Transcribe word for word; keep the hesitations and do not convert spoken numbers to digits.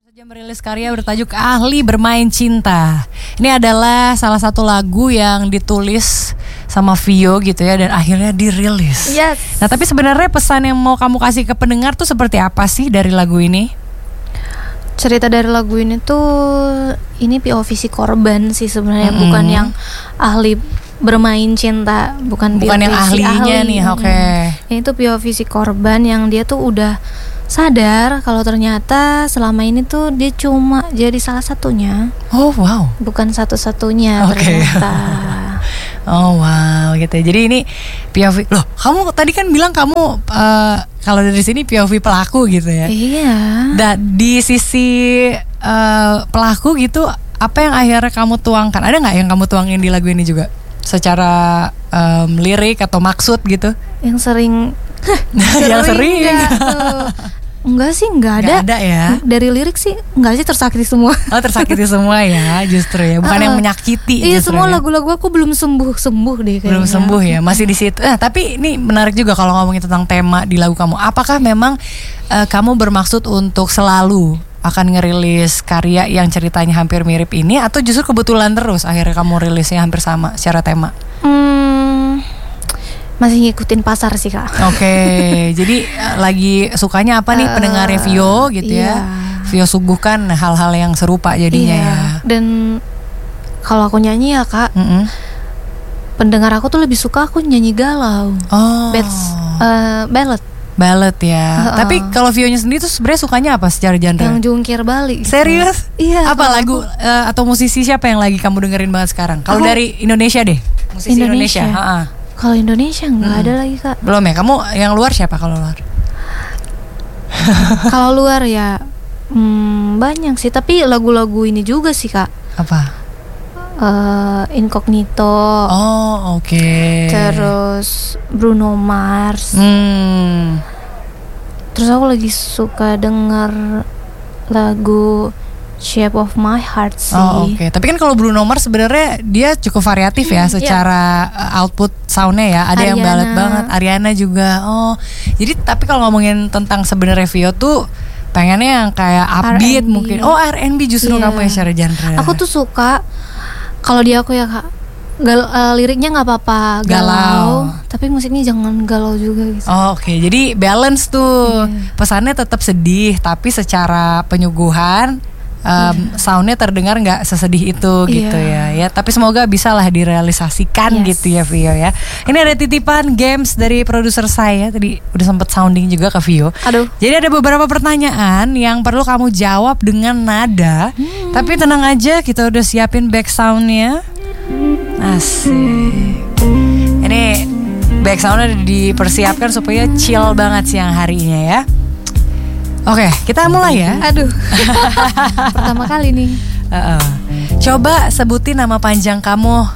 Saja merilis karya bertajuk Ahli Bermain Cinta. Ini adalah salah satu lagu yang ditulis sama Vio gitu ya, dan akhirnya dirilis. Yes. Nah, tapi sebenarnya pesan yang mau kamu kasih ke pendengar tuh seperti apa sih dari lagu ini? Cerita dari lagu ini tuh, ini P O V si korban sih sebenarnya, mm-hmm. bukan yang ahli bermain cinta, bukan bukan yang ahlinya ahli. nih, oke. Okay. Ini tuh P O V si korban yang dia tuh udah sadar kalau ternyata selama ini tuh dia cuma jadi salah satunya. Oh wow. Bukan satu-satunya okay. ternyata. Oh wow gitu ya. Jadi ini P O V. Loh, kamu tadi kan bilang kamu uh, kalau dari sini P O V pelaku gitu ya. Iya. Dan di sisi uh, pelaku gitu, apa yang akhirnya kamu tuangkan? Ada nggak yang kamu tuangin di lagu ini juga? Secara um, lirik atau maksud gitu? Yang sering yang sering enggak, enggak sih, enggak ada. Enggak ada ya. Dari lirik sih enggak sih, tersakiti semua. Oh, tersakiti semua ya, justru ya, bukan uh, yang menyakiti. Iya, semua ya. Lagu-lagu aku belum sembuh-sembuh deh kayaknya. Belum sembuh ya, masih di situ. Eh, tapi ini menarik juga kalau ngomongin tentang tema di lagu kamu. Apakah memang uh, kamu bermaksud untuk selalu akan ngerilis karya yang ceritanya hampir mirip ini, atau justru kebetulan terus akhirnya kamu rilisnya hampir sama secara tema? Hmm, masih ngikutin pasar sih kak. Oke, okay. Jadi lagi sukanya apa nih uh, pendengarnya Vio gitu iya. ya? Vio suguhkan hal-hal yang serupa jadinya iya. ya. Dan kalau aku nyanyi ya kak, mm-mm. pendengar aku tuh lebih suka aku nyanyi galau. Oh, Bets, uh, ballad. Ballad ya. Uh-uh. Tapi kalau Vio-nya sendiri tuh sebenarnya sukanya apa secara genre? Yang jungkir balik. Serius? Iya. Apa lagu uh, atau musisi siapa yang lagi kamu dengerin banget sekarang? Kalau dari Indonesia deh. Musisi Indonesia. Indonesia. Kalau Indonesia nggak hmm. ada lagi kak. Belum ya? Kamu yang luar siapa kalau luar? Kalau luar ya hmm, banyak sih. Tapi lagu-lagu ini juga sih kak. Apa? Uh, Incognito. Oh oke. Okay. Terus Bruno Mars. Hmm. Terus aku lagi suka denger lagu Shape of My Heart sih. Oh oke. Okay. Tapi kan kalau Bruno Mars sebenarnya dia cukup variatif ya, hmm, secara yeah. output soundnya ya. Ada Ariana. Yang ballad banget. Ariana juga. Oh. Jadi tapi kalau ngomongin tentang sebenarnya Vio tuh pengennya yang kayak upbeat R and B mungkin. Oh R and B justru yeah. kamu ya secara genre. Aku tuh suka kalau di aku ya kak, gal, uh, liriknya nggak apa-apa galau, galau, tapi musiknya jangan galau juga gitu. Oh, oke, okay. Jadi balance tuh, yeah. pesannya tetap sedih, tapi secara penyuguhan um, yeah. soundnya terdengar nggak sesedih itu yeah. gitu ya. Ya, tapi semoga bisa lah direalisasikan yes. gitu ya Vio ya. Ini ada titipan games dari produser saya, tadi udah sempet sounding juga ke Vio. Aduh. Jadi ada beberapa pertanyaan yang perlu kamu jawab dengan nada. Hmm. Tapi tenang aja, kita udah siapin back soundnya. Asik. Ini back soundnya dipersiapkan supaya chill banget siang harinya ya. Oke, kita mulai ya. Aduh. Pertama kali nih. Uh-uh. Coba sebutin nama panjang kamu